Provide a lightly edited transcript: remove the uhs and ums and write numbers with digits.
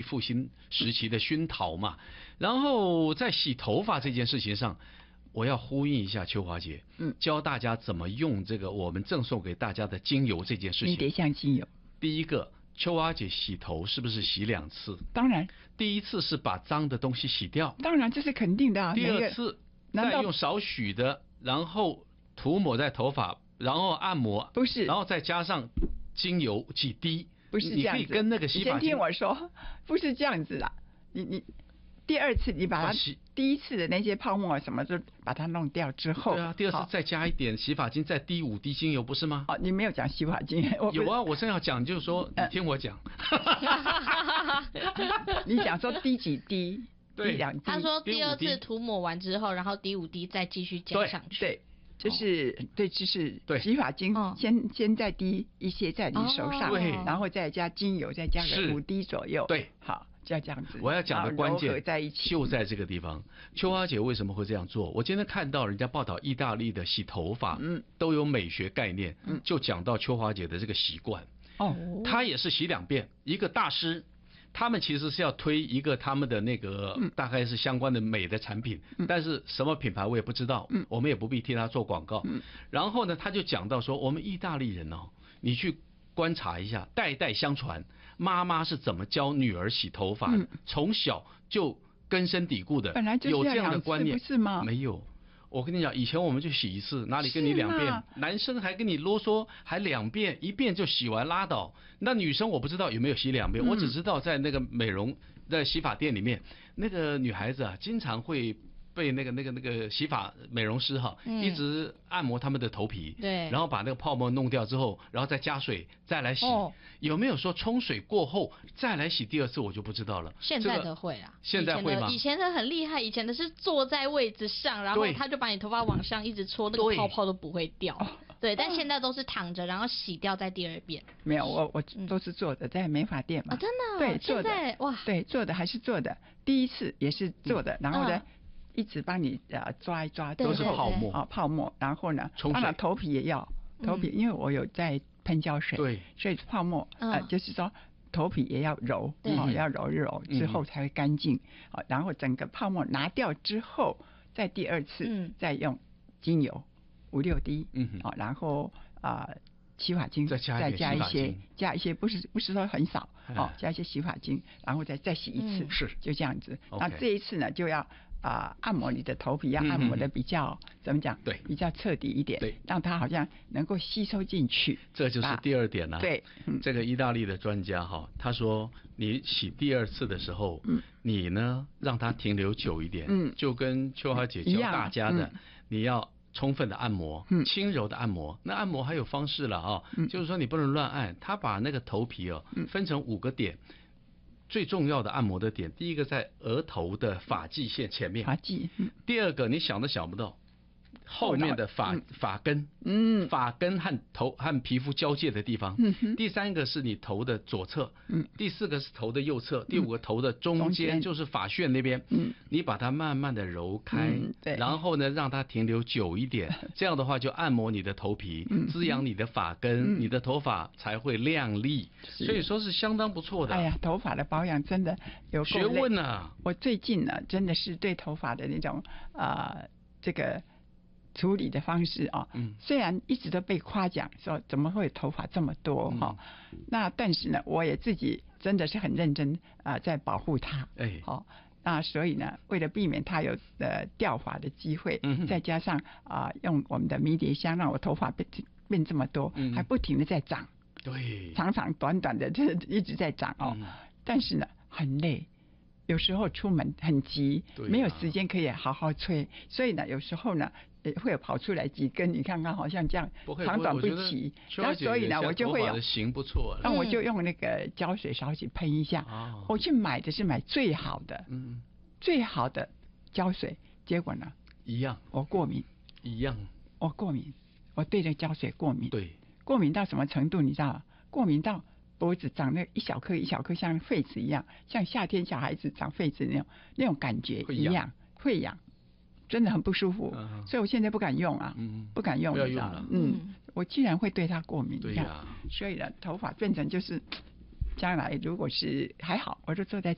复兴时期的熏陶嘛。然后在洗头发这件事情上，我要呼应一下秋华姐，教大家怎么用这个我们赠送给大家的精油这件事情。 迷迭香精油， 第一个，秋华姐洗头是不是洗2次？ 当然， 第一次是把脏的东西洗掉， 当然这是肯定的啊。 第二次再用少许的，然后涂抹在头发，然后按摩， 不是， 然后再加上精油几滴， 不是这样子。 你可以跟那个洗发精， 你先听我说，不是这样子啦。你第二次你把它第一次的那些泡沫什么就把它弄掉之后， 对啊，第二次再加一点洗发精，再滴5滴精油，不是吗？ 哦，你没有讲洗发精， 有啊，我正要讲，就是说你听我讲。 你讲说滴几滴？ 对 ，2滴。 他说第二次涂抹完之后，然后滴5滴再继续加上去。 对，就是就是对洗发精先再滴一些在你手上，然后再加精油，再加个5滴左右。 对， 好。就要这样子， 我要讲的关键在一起就在这个地方。秋花姐为什么会这样做？我今天看到人家报道意大利的洗头发，都有美学概念，就讲到秋花姐的这个习惯。 哦， 她也是洗2遍，一个大师。他们其实是要推一个他们的那个大概是相关的美的产品，但是什么品牌我也不知道，我们也不必替他做广告。然后呢，他就讲到说，我们意大利人哦，你去观察一下，代代相传，妈妈是怎么教女儿洗头发的，从小就根深蒂固的， 本来就是有这样的观念， 不是吗？ 没有。我跟你讲，以前我们就洗1次，哪里跟你2遍？男生还跟你啰嗦，还2遍，1遍就洗完拉倒。那女生我不知道有没有洗2遍，我只知道在那个美容在洗发店里面，那个女孩子啊，经常会被那个洗发美容师一直按摩他们的头皮， 对， 然后把那个泡沫弄掉之后，然后再加水再来洗。有没有说冲水过后再来洗第2次？我就不知道了。 现在的会啊， 现在会吗？ 以前的很厉害，以前的是坐在位置上，然后他就把你头发往上一直搓，那个泡泡都不会掉。对，但现在都是躺着，然后洗掉再第2遍。 没有，我都是坐的，在美发店嘛。 真的？ 对，坐的。 哇， 对，坐的还是坐的。第一次也是坐的，然后呢，一直帮你抓一抓， 都是泡沫泡沫，然后呢，当然头皮也要，头皮因为我有在喷胶水， 对， 所以泡沫就是说头皮也要揉，要揉一揉之后才会干净，然后整个泡沫拿掉之后，再第2次再用精油5、6滴，然后洗发精再加一些，不是说很少加一些洗发精，然后再洗1次， 是就这样子。那这一次呢，就要按摩你的头皮，要按摩的比较怎么讲？ 对， 比较彻底一点，对，让它好像能够吸收进去。 这就是第2点了。 对， 这个意大利的专家他说，你洗第2次的时候，你呢让它停留久一点，就跟秋华姐教大家的，你要充分的按摩，轻柔的按摩。那按摩还有方式了就是说你不能乱按。他把那个头皮分成5个点，最重要的按摩的点，第一个在额头的发际线前面， 发际。 第二个你想都想不到，后面的发根，发根和皮肤交界的地方。第3个是你头的左侧，第4个是头的右侧，第5个头的中间，就是发旋那边。你把它慢慢的揉开，然后呢让它停留久一点，这样的话就按摩你的头皮，滋养你的发根，你的头发才会亮丽。所以说是相当不错的。 哎呀，头发的保养真的有学问啊！ 我最近呢，真的是对头发的那种这个处理的方式虽然一直都被夸奖说怎么会头发这么多那但是呢，我也自己真的是很认真在保护它。那所以呢，为了避免它有掉发的机会，再加上用我们的迷迭香让我头发变这么多，还不停的在长， 对， 长长短短的一直在长但是呢很累。有时候出门很急，没有时间可以好好吹，所以呢，有时候呢会有跑出来几根，你看看好像这样长短不齐，那所以呢，我就会有型不错， 那我就用那个胶水少许喷一下。我去买的是买最好的，最好的胶水，结果呢一样， 我过敏，我过敏，我对这胶水过敏， 对， 过敏到什么程度你知道吗？过敏到脖子长那一小颗一小颗，像痱子一样，像夏天小孩子长痱子那种感觉一样，会痒，真的很不舒服。所以我现在不敢用不敢用， 不要用了。 我既然会对它过敏， 对呀， 所以呢，头发变成就是将来如果是还好，我就坐在